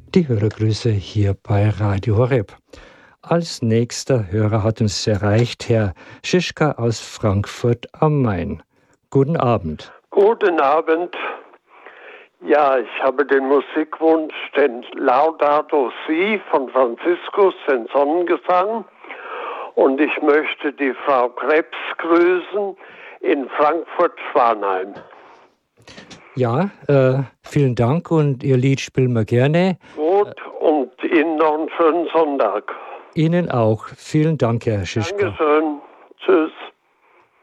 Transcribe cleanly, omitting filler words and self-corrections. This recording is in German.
die Hörergrüße hier bei Radio Horeb. Als nächster Hörer hat uns erreicht Herr Schischka aus Frankfurt am Main. Guten Abend. Guten Abend. Ja, ich habe den Musikwunsch, den Laudato Si von Franziskus, den Sonnengesang. Und ich möchte die Frau Krebs grüßen in Frankfurt-Schwanheim. Ja, vielen Dank und Ihr Lied spielen wir gerne. Gut, und Ihnen noch einen schönen Sonntag. Ihnen auch. Vielen Dank, Herr Schischka. Dankeschön. Tschüss.